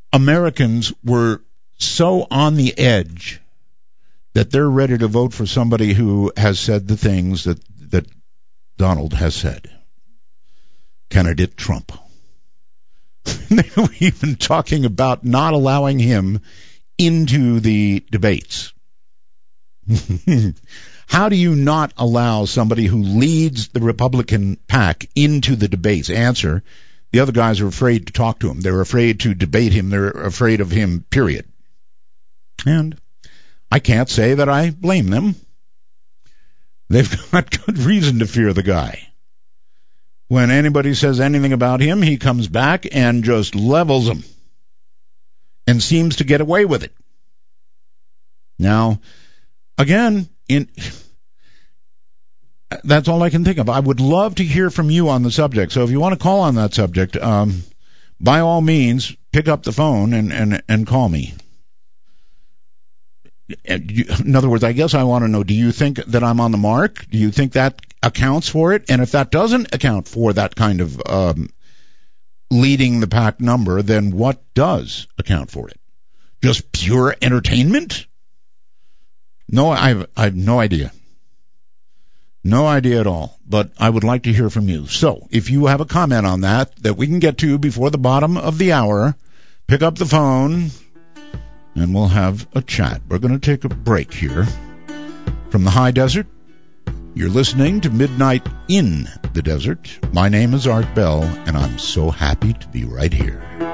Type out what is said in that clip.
Americans were so on the edge that they're ready to vote for somebody who has said the things that Donald has said. Candidate Trump. They were even talking about not allowing him into the debates. How do you not allow somebody who leads the Republican pack into the debates? Answer, the other guys are afraid to talk to him. They're afraid to debate him. They're afraid of him, period. And I can't say that I blame them. They've got good reason to fear the guy. When anybody says anything about him, he comes back and just levels them and seems to get away with it. Now, again, that's all I can think of. I would love to hear from you on the subject. So if you want to call on that subject, by all means, pick up the phone and call me. In other words, I guess I want to know, do you think that I'm on the mark? Do you think that accounts for it? And if that doesn't account for that kind of leading the pack number, then what does account for it? Just pure entertainment? No, I have no idea. No idea at all. But I would like to hear from you. So if you have a comment on that we can get to before the bottom of the hour, pick up the phone and we'll have a chat. We're going to take a break here from the high desert. You're listening to Midnight in the Desert. My name is Art Bell, and I'm so happy to be right here.